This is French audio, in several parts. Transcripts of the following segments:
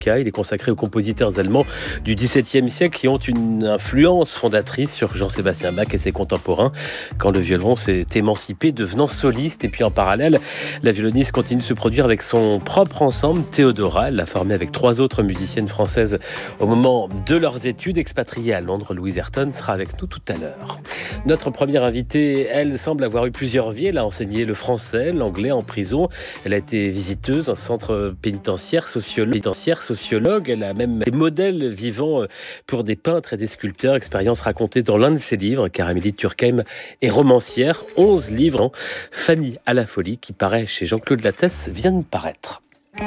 Il est consacré aux compositeurs allemands du XVIIe siècle qui ont une influence fondatrice sur Jean-Sébastien Bach et ses contemporains quand le violon s'est émancipé, devenant soliste. Et puis en parallèle, la violoniste continue de se produire avec son propre ensemble, Théodora. Elle l'a formé avec 3 autres musiciennes françaises au moment de leurs études. Expatriée à Londres, Louise Ayrton sera avec nous tout à l'heure. Notre première invitée, elle semble avoir eu plusieurs vies. Elle a enseigné le français, l'anglais en prison. Elle a été visiteuse en centre pénitentiaire, sociologue. Elle a même des modèles vivants pour des peintres et des sculpteurs. Expérience racontée dans l'un de ses livres, car Émilie Turckheim est romancière. 11 livres. Fanny à la folie, qui paraît chez Jean-Claude Lattès, vient de paraître.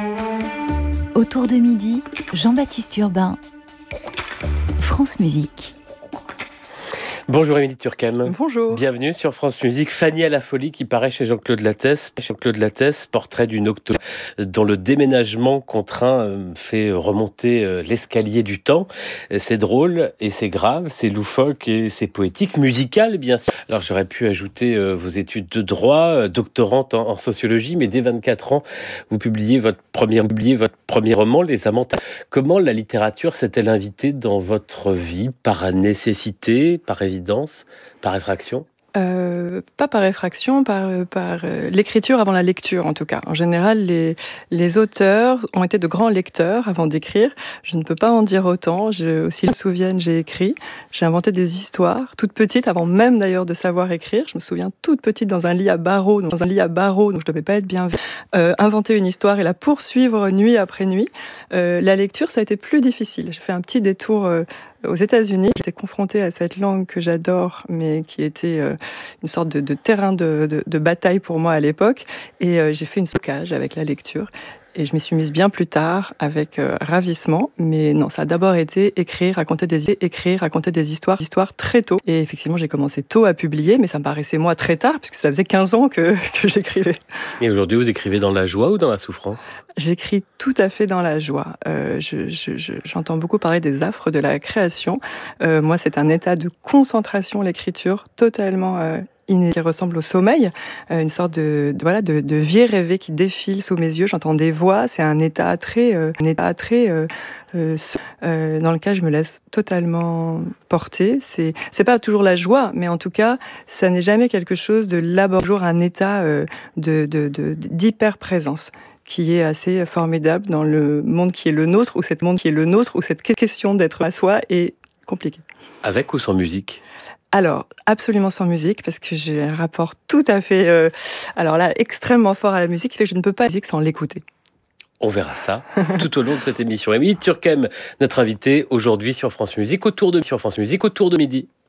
Autour de midi, Jean-Baptiste Urbain, France Musique. Bonjour Émilie Turckheim. Bonjour. Bienvenue sur France Musique. Fanny à la folie qui paraît chez Jean-Claude Lattès. Jean-Claude Lattès, portrait d'une octogénaire dont le déménagement contraint fait remonter l'escalier du temps. C'est drôle et c'est grave, c'est loufoque et c'est poétique, musical bien sûr. Alors j'aurais pu ajouter vos études de droit, doctorante en sociologie, mais dès 24 ans, vous publiez votre premier roman, Les Amants. Comment la littérature s'est-elle invitée dans votre vie? Par nécessité, par évidence, par effraction? Pas par effraction, par l'écriture avant la lecture en tout cas. En général, les auteurs ont été de grands lecteurs avant d'écrire. Je ne peux pas en dire autant. Aussi, je me souviens, j'ai écrit. J'ai inventé des histoires, toutes petites, avant même d'ailleurs de savoir écrire. Je me souviens, toute petite, dans un lit à barreaux, donc je devais pas être bien vue. Inventer une histoire et la poursuivre nuit après nuit. La lecture, ça a été plus difficile. J'ai fait un petit détour aux États-Unis. J'étais confrontée à cette langue que j'adore, mais qui était une sorte de terrain de bataille pour moi à l'époque. Et j'ai fait une stockage avec la lecture. Et je m'y suis mise bien plus tard avec ravissement. Mais non, ça a d'abord été écrire, raconter des histoires très tôt. Et effectivement, j'ai commencé tôt à publier, mais ça me paraissait moi très tard, puisque ça faisait 15 ans que j'écrivais. Et aujourd'hui, vous écrivez dans la joie ou dans la souffrance? J'écris tout à fait dans la joie. J'entends beaucoup parler des affres de la création. Moi, c'est un état de concentration, l'écriture, totalement qui ressemble au sommeil, une sorte de vie rêvée qui défile sous mes yeux. J'entends des voix. C'est un état très dans lequel je me laisse totalement porter. C'est pas toujours la joie, mais en tout cas, ça n'est jamais quelque chose de laborieux. Toujours un état d'hyper présence qui est assez formidable dans le monde qui est le nôtre, où cette question d'être à soi est compliquée. Avec ou sans musique? Alors, absolument sans musique, parce que j'ai un rapport tout à fait, extrêmement fort à la musique, qui fait que je ne peux pas musique sans l'écouter. On verra ça tout au long de cette émission. Émilie Turckheim, notre invitée aujourd'hui sur France Musique, autour de midi.